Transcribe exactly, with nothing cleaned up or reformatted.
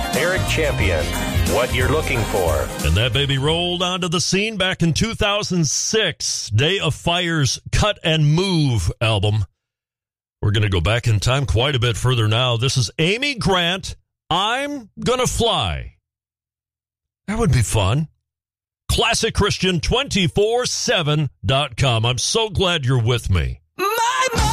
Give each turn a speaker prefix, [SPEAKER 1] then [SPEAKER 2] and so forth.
[SPEAKER 1] Eric Champion, What You're Looking For.
[SPEAKER 2] And that baby rolled onto the scene back in two thousand six. Day of Fire's Cut and Move album. We're going to go back in time quite a bit further now. This is Amy Grant, I'm Gonna Fly. That would be fun. Classic Christian two four seven dot com. I'm so glad you're with me.
[SPEAKER 3] My